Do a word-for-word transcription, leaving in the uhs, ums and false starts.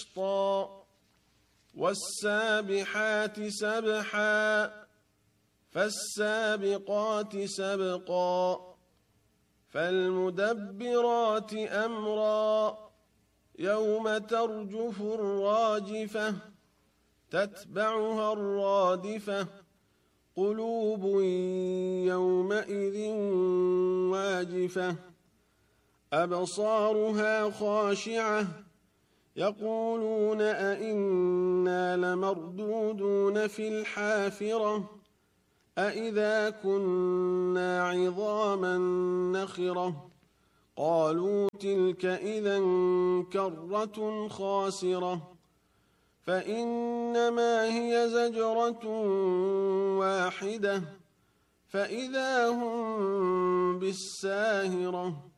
وسطا والسابحات سبحا فالسابقات سبقا فالمدبرات أمرا يوم ترجف الراجفة تتبعها الرادفة قلوب يومئذ واجفة أبصارها خاشعة يقولون أئنا لمردودون في الحافرة أئذا كنا عظاما نخرة قالوا تلك إذا كرة خاسرة فإنما هي زجرة واحدة فإذا هم بالساهرة